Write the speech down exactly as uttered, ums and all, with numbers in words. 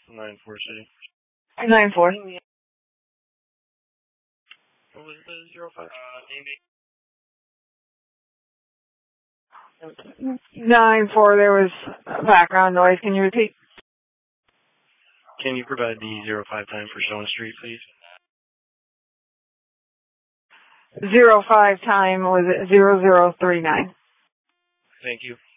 nine four City. nine four. What was the zero five? Uh, nine four, there was background noise. Can you repeat? Can you provide the zero five time for Stone Street, please? Zero five time was zero zero three nine. Thank you.